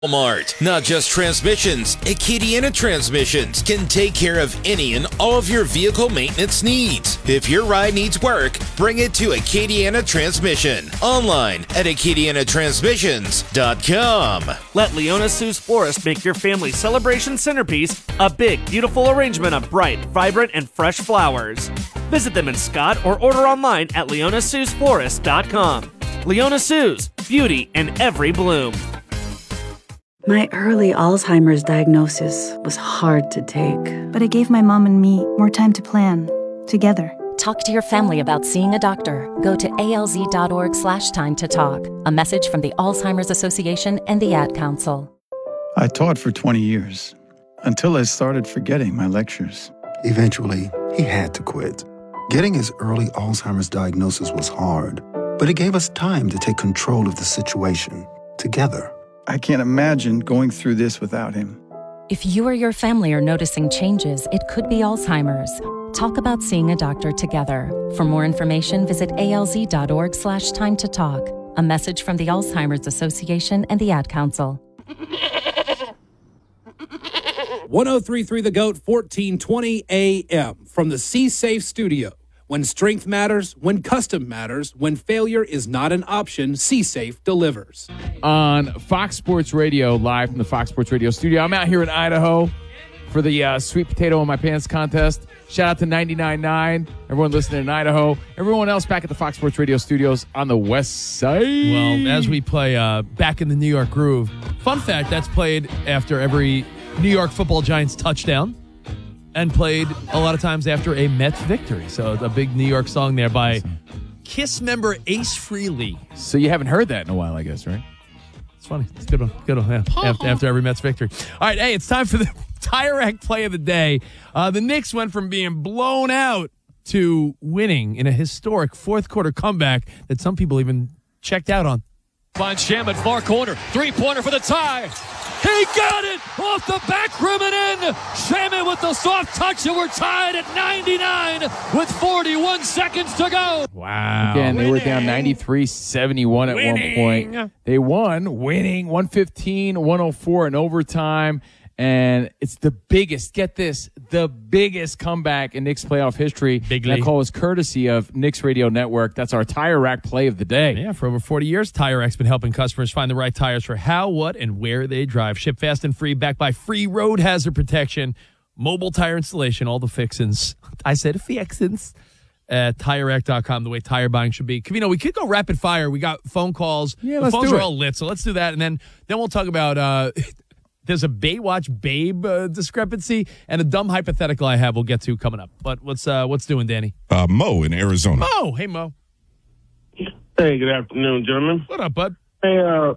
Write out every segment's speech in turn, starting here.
Walmart. Not just transmissions, Acadiana Transmissions can take care of any and all of your vehicle maintenance needs. If your ride needs work, bring it to Acadiana Transmission. Online at AcadianaTransmissions.com. Let Leona Sue's Florist make your family celebration centerpiece a big, beautiful arrangement of bright, vibrant, and fresh flowers. Visit them in Scott or order online at LeonaSue'sFlorist.com. Leona Sue's, beauty in every bloom. My early Alzheimer's diagnosis was hard to take. But it gave my mom and me more time to plan, together. Talk to your family about seeing a doctor. Go to alz.org/time to talk. A message from the Alzheimer's Association and the Ad Council. I taught for 20 years, until I started forgetting my lectures. Eventually, he had to quit. Getting his early Alzheimer's diagnosis was hard, but it gave us time to take control of the situation, together. I can't imagine going through this without him. If you or your family are noticing changes, it could be Alzheimer's. Talk about seeing a doctor together. For more information, visit alz.org/time to talk. A message from the Alzheimer's Association and the Ad Council. 1033 The Goat, 1420 AM from the C-Safe studio. When strength matters, when custom matters, when failure is not an option, C-Safe delivers. On Fox Sports Radio, live from the Fox Sports Radio studio. I'm out here in Idaho for the Sweet Potato in My Pants contest. Shout out to 99.9, everyone listening in Idaho. Everyone else back at the Fox Sports Radio studios on the west side. Well, as we play Back in the New York Groove, fun fact, that's played after every New York Football Giants touchdown. And played a lot of times after a Mets victory. So a big New York song there by KISS member Ace Frehley. So you haven't heard that in a while, I guess, right? It's funny. It's a good one. Good one, yeah. After every Mets victory. All right, hey, it's time for the Tire Rack play of the day. The Knicks went from being blown out to winning in a historic fourth quarter comeback that some people even checked out on. Finds Shamet, far corner. Three-pointer for the tie. He got it off the back rim and in. Shamet with the soft touch, and we're tied at 99 with 41 seconds to go. Wow. Again, they were down 93-71 at one point. They won, winning 115-104 in overtime. And it's the biggest, get this, the biggest comeback in Knicks playoff history. Bigly. That call is courtesy of Knicks Radio Network. That's our Tire Rack play of the day. Yeah, for over 40 years, Tire Rack's been helping customers find the right tires for how, what, and where they drive. Ship fast and free, backed by free road hazard protection, mobile tire installation, all the fixins. I said fixins. At TireRack.com, the way tire buying should be. Covino, we could go rapid fire. We got phone calls. Yeah, the let's phones do are it. all lit, so let's do that. And then we'll talk about... There's a Baywatch Babe discrepancy and a dumb hypothetical I have we'll get to coming up. But what's doing, Danny? Mo in Arizona. Mo. Hey, Mo. Hey, good afternoon, gentlemen. What up, bud? Hey, I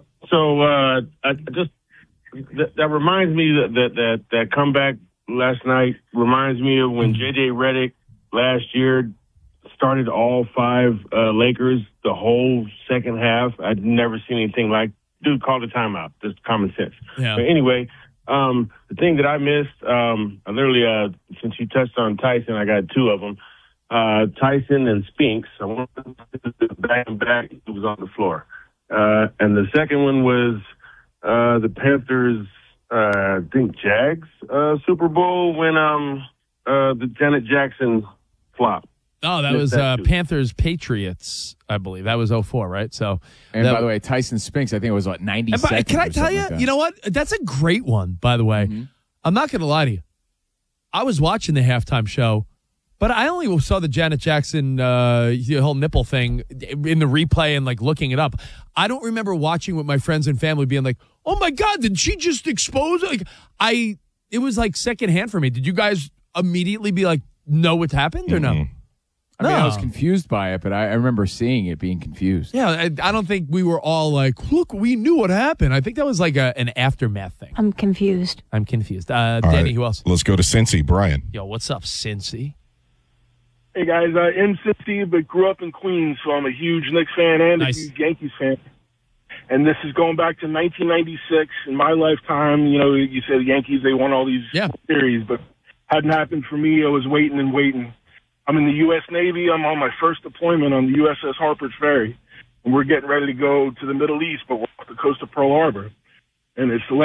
just that reminds me that comeback last night reminds me of when J.J. Redick last year started all five Lakers the whole second half. I'd never seen anything like. Dude, call the timeout. Just common sense. Yeah. But anyway, the thing that I missed, I literally, since you touched on Tyson, I got two of them. Tyson and Spinks. I wanted to do back and back. It was on the floor. And the second one was the Panthers, I think Jags Super Bowl when the Janet Jackson flop. Oh, that was Panthers Patriots, I believe. That was 04, right? So, and by the way, Tyson Spinks, I think it was, 90 seconds. Can I tell you, you know what? That's a great one, by the way. Mm-hmm. I'm not going to lie to you. I was watching the halftime show, but I only saw the Janet Jackson the whole nipple thing in the replay and, looking it up. I don't remember watching with my friends and family being like, oh, my God, did she just expose? It was, secondhand for me. Did you guys immediately be like, know what's happened or no? I mean, I was confused by it, but I remember seeing it being confused. Yeah, I don't think we were all like, look, we knew what happened. I think that was an aftermath thing. I'm confused. Danny, right. Who else? Let's go to Cincy. Brian. Yo, what's up, Cincy? Hey, guys. In Cincy, but grew up in Queens, so I'm a huge Knicks fan and Nice. a huge Yankees fan. And this is going back to 1996. In my lifetime, you said the Yankees, they won all these series, but hadn't happened for me. I was waiting and waiting. I'm in the U.S. Navy. I'm on my first deployment on the USS Harper's Ferry, and we're getting ready to go to the Middle East, but we're off the coast of Pearl Harbor. and it's